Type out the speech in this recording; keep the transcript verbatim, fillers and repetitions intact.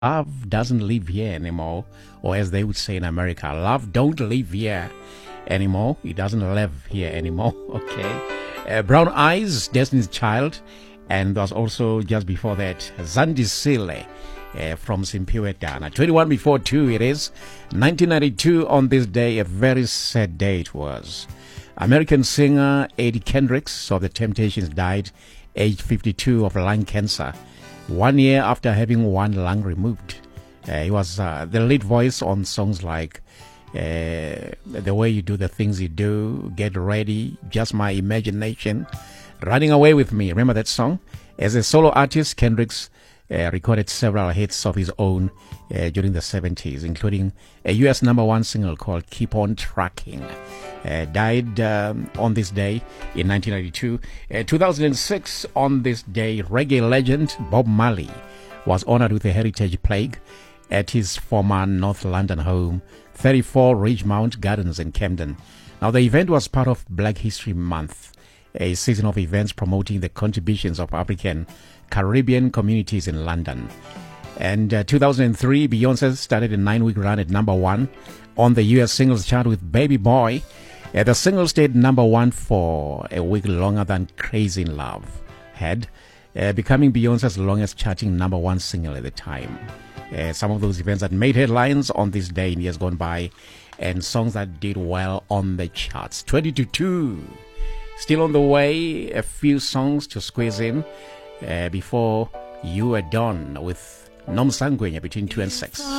Love doesn't live here anymore, or as they would say in America, love don't live here anymore. It doesn't live here anymore. Okay. Uh, Brown Eyes, Destiny's Child, and was also just before that Zandi Sile uh, from Simpiwe Dana. twenty-one before two it is. nineteen ninety-two on this day, a very sad day it was. American singer Eddie Kendricks of The Temptations died aged fifty-two of lung cancer, one year after having one lung removed. Uh, he was uh, the lead voice on songs like uh, The Way You Do the Things You Do, Get Ready, Just My Imagination, Running Away With Me. Remember that song? As a solo artist, Kendricks uh, recorded several hits of his own uh, during the seventies, including a U S number one single called Keep On Trucking. Uh, died um, on this day in nineteen ninety-two. Uh, two thousand six, on this day, reggae legend Bob Marley was honored with a heritage plaque at his former North London home, thirty-four Ridgemount Gardens in Camden. Now, the event was part of Black History Month, a season of events promoting the contributions of African Caribbean communities in London. And uh, two thousand three, Beyonce started a nine-week run at number one on the U S singles chart with Baby Boy. Uh, the single stayed number one for a week longer than Crazy in Love had, uh, becoming Beyonce's longest charting number one single at the time. Uh, some of those events that made headlines on this day in years gone by, and songs that did well on the charts. twenty to two. Still on the way, a few songs to squeeze in uh, before you are done with Nom Sangwenya between two and six.